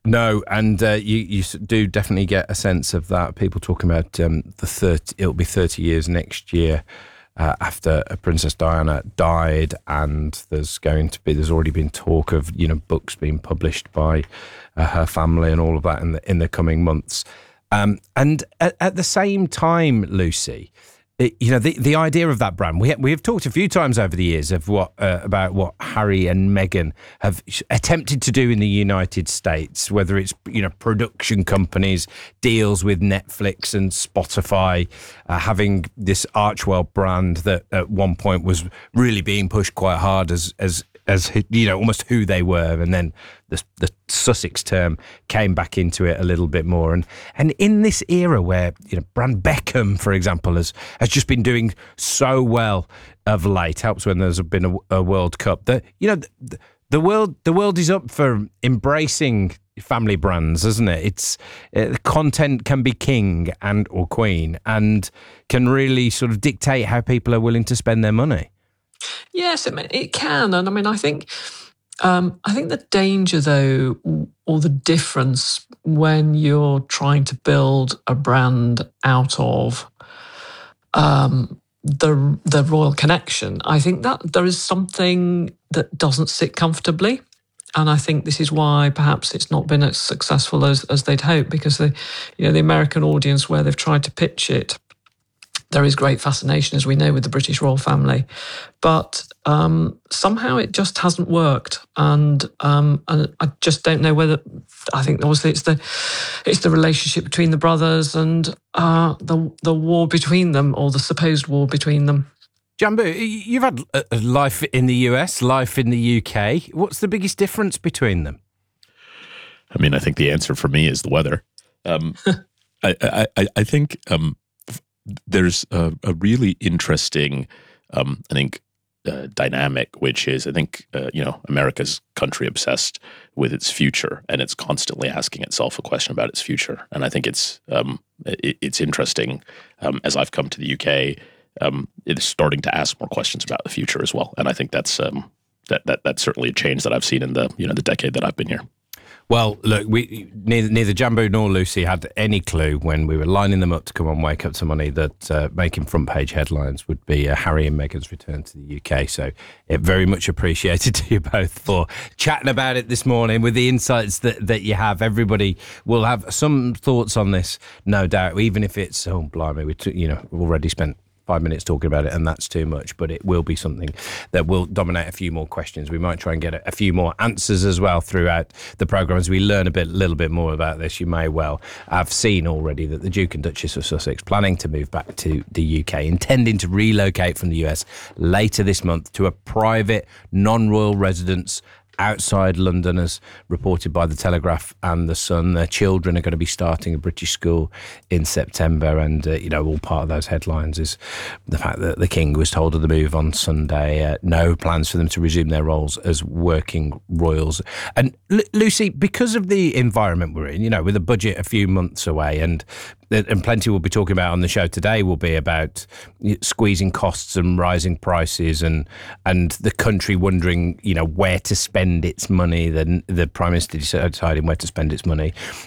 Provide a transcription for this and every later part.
No, and you do definitely get a sense of that. People talking about it'll be 30 years next year after Princess Diana died, and there's already been talk of books being published by her family and all of that in the coming months. And at the same time, Lucy, the idea of that brand, we have talked a few times over the years of about what Harry and Meghan have attempted to do in the United States, whether it's production companies, deals with Netflix and Spotify, having this Archewell brand that at one point was really being pushed quite hard as almost who they were, and then the Sussex term came back into it a little bit more, and in this era where brand Beckham, for example, has just been doing so well of late, helps when there's been a World Cup. The world is up for embracing family brands, isn't it? It's content can be king or queen, and can really sort of dictate how people are willing to spend their money. Yes, it can, and I think the danger, though, or the difference when you're trying to build a brand out of the royal connection, I think that there is something that doesn't sit comfortably, and I think this is why perhaps it's not been as successful as they'd hoped, because the American audience, where they've tried to pitch it, there is great fascination, as we know, with the British royal family, but somehow it just hasn't worked, and I just don't know whether. I think obviously it's the relationship between the brothers and the war between them, or the supposed war between them. Jambu, you've had a life in the US, life in the UK. What's the biggest difference between them? I think the answer for me is the weather. I think. There's a really interesting, dynamic, which is, America's country obsessed with its future, and it's constantly asking itself a question about its future. And I think it's interesting, as I've come to the UK, it is starting to ask more questions about the future as well. And I think that's certainly a change that I've seen in the decade that I've been here. Well, look, neither Jambu nor Lucy had any clue when we were lining them up to come on Wake Up to Money that making front page headlines would be Harry and Meghan's return to the UK. So it very much appreciated to you both for chatting about it this morning with the insights that you have. Everybody will have some thoughts on this, no doubt, even if it's, oh, blimey, we've already spent 5 minutes talking about it, and that's too much, but it will be something that will dominate a few more questions. We might try and get a few more answers as well throughout the programme as we learn a little bit more about this. You may well have seen already that the Duke and Duchess of Sussex planning to move back to the UK, intending to relocate from the US later this month to a private non-royal residence outside London, as reported by The Telegraph and The Sun. Their children are going to be starting a British school in September, and all part of those headlines is the fact that the King was told of the move on Sunday. No plans for them to resume their roles as working royals. And Lucy, because of the environment we're in, with a budget a few months away, and plenty we'll be talking about on the show today will be about squeezing costs and rising prices, and the country wondering, where to spend its money. The Prime Minister deciding where to spend its money.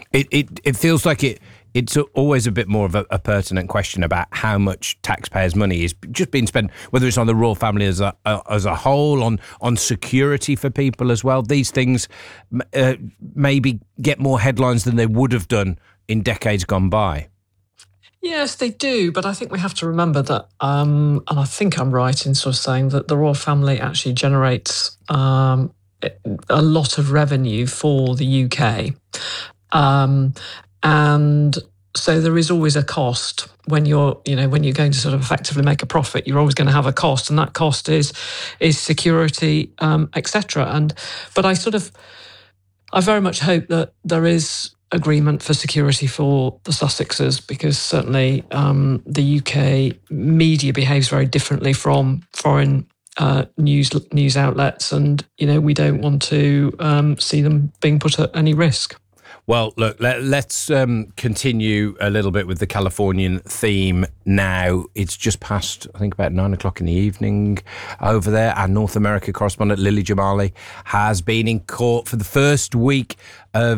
It feels like it's always a bit more of a pertinent question about how much taxpayers' money is just being spent, whether it's on the royal family as a whole, on security for people as well. These things maybe get more headlines than they would have done in decades gone by. Yes, they do, but I think we have to remember that, and I think I'm right in sort of saying that the royal family actually generates a lot of revenue for the UK. And so there is always a cost when you're going to sort of effectively make a profit. You're always going to have a cost, and that cost is security, etc. But I very much hope that there is agreement for security for the Sussexes, because certainly the UK media behaves very differently from foreign news outlets, and we don't want to see them being put at any risk. Well, look, let's continue a little bit with the Californian theme now. It's just past, I think, about 9 o'clock in the evening over there. Our North America correspondent, Lily Jamali, has been in court for the first week of